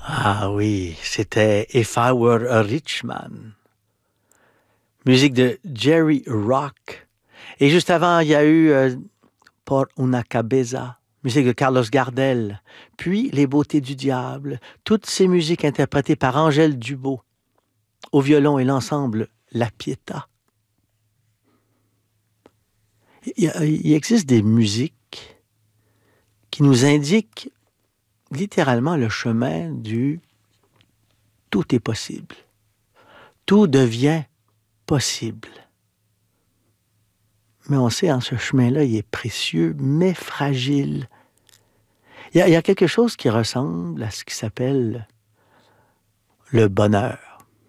Ah oui, c'était If I Were a Rich Man. Musique de Jerry Rock. Et juste avant, il y a eu Por una cabeza, musique de Carlos Gardel. Puis Les Beautés du Diable. Toutes ces musiques interprétées par Angèle Dubois. Au violon et l'ensemble La Pietà. Il existe des musiques qui nous indiquent littéralement le chemin du tout est possible. Tout devient possible. Mais on sait, ce chemin-là, il est précieux, mais fragile. Il y a quelque chose qui ressemble à ce qui s'appelle le bonheur.